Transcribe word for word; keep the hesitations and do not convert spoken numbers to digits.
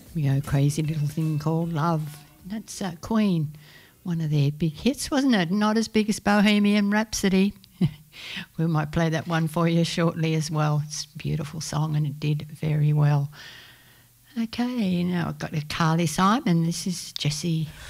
We go Crazy Little Thing Called Love. That's uh, Queen, one of their big hits, wasn't it? Not as big as Bohemian Rhapsody. We might play that one for you shortly as well. It's a beautiful song and it did very well. Okay, now I've got a Carly Simon. This is Jessie